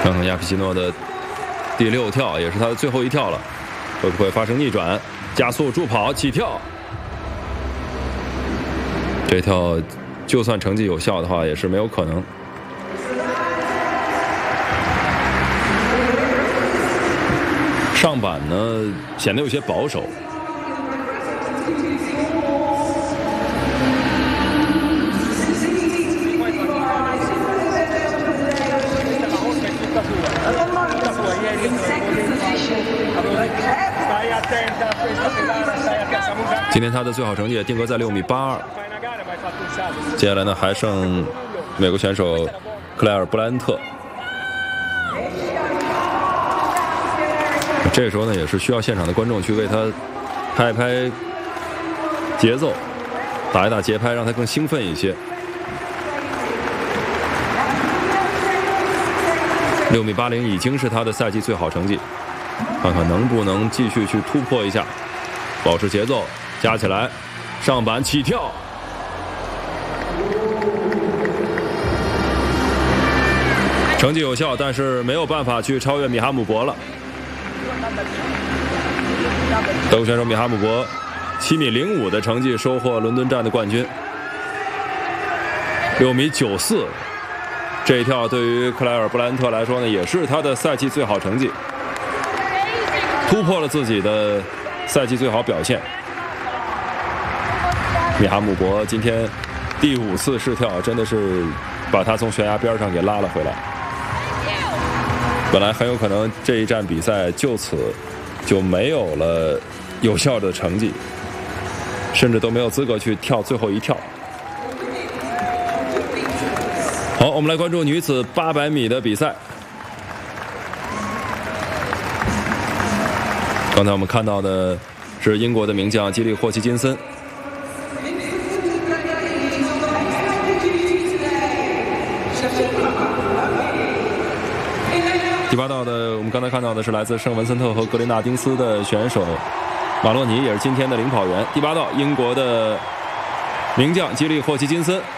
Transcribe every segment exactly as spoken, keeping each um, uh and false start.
看看亚皮奇诺的第六跳，也是他的最后一跳了，会不会发生逆转？加速助跑起跳，这跳就算成绩有效的话，也是没有可能。上板呢显得有些保守。今天他的最好成绩也定格在六米八二。接下来呢，还剩美国选手克莱尔·布莱恩特。这时候呢，也是需要现场的观众去为他拍一拍节奏，打一打节拍，让他更兴奋一些。六米八零已经是他的赛季最好成绩，看看能不能继续去突破一下，保持节奏，加起来，上板起跳。成绩有效，但是没有办法去超越米哈姆博了。德国选手米哈姆博七米零五的成绩收获伦敦站的冠军。六米九四，这一跳对于克莱尔·布莱恩特来说呢，也是他的赛季最好成绩，突破了自己的赛季最好表现。米哈姆博今天第五次试跳，真的是把他从悬崖边上给拉了回来。本来很有可能这一站比赛就此就没有了有效的成绩，甚至都没有资格去跳最后一跳。好，我们来关注女子八百米的比赛。刚才我们看到的是英国的名将基利·霍奇金森。第八道的，我们刚才看到的是来自圣文森特和格雷纳丁斯的选手马洛尼，也是今天的领跑员。第八道，英国的名将基利·霍奇金森。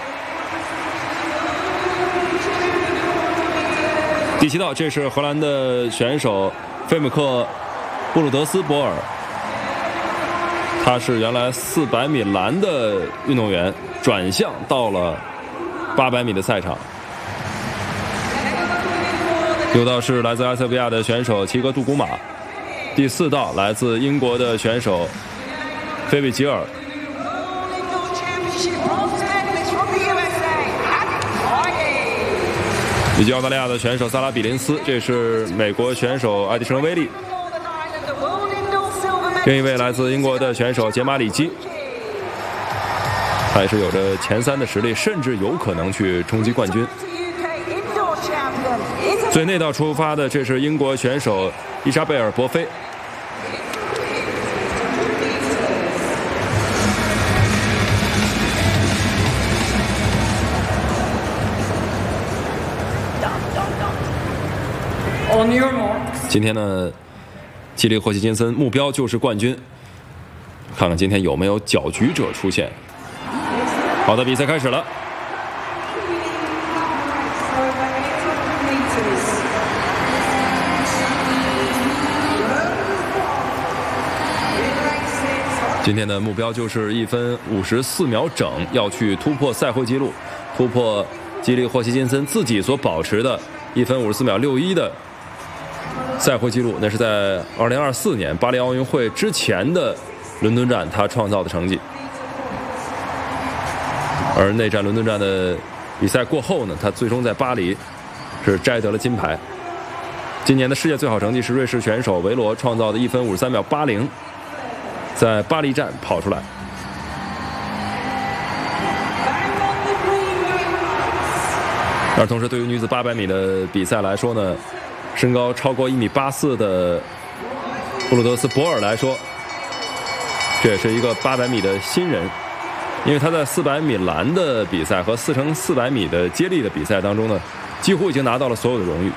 第七道，这是荷兰的选手费姆克·布鲁德斯博尔，他是原来四百米栏的运动员，转向到了八百米的赛场。六道是来自埃塞俄比亚的选手齐格杜古马，第四道来自英国的选手菲比吉尔，以及澳大利亚的选手萨拉比林斯，这是美国选手爱迪生威利，另一位来自英国的选手杰马里基，他也是有着前三的实力，甚至有可能去冲击冠军。最内道出发的，这是英国选手伊莎贝尔·博菲。今天呢，基利·霍奇金森目标就是冠军，看看今天有没有搅局者出现。好的，比赛开始了。今天的目标就是一分五十四秒整，要去突破赛会纪录，突破基利·霍奇金森自己所保持的一分五十四秒六一的赛会纪录，那是在二零二四年巴黎奥运会之前的伦敦站他创造的成绩。而内战伦敦站的比赛过后呢，他最终在巴黎是摘得了金牌。今年的世界最好成绩是瑞士选手维罗创造的一分五十三秒八零。在巴黎站跑出来。而同时，对于女子八百米的比赛来说呢，身高超过一米八四的布鲁德斯博尔来说，这也是一个八百米的新人，因为他在四百米栏的比赛和四乘四百米的接力的比赛当中呢，几乎已经拿到了所有的荣誉。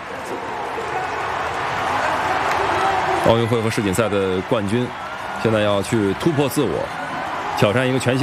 奥运会和世锦赛的冠军。现在要去突破自我，挑战一个全新。